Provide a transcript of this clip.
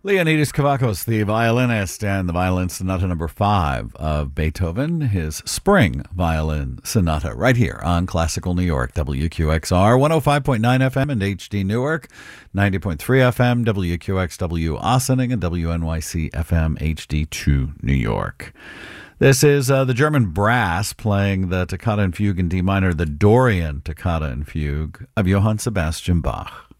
Leonidas Kavakos, the violinist and the violin sonata number 5 of Beethoven, his Spring Violin Sonata, right here on Classical New York, WQXR, 105.9 FM and HD Newark, 90.3 FM, WQXW Ossining, and WNYC FM HD2 New York. This is the German brass playing the Toccata and Fugue in D minor, the Dorian Toccata and Fugue of Johann Sebastian Bach.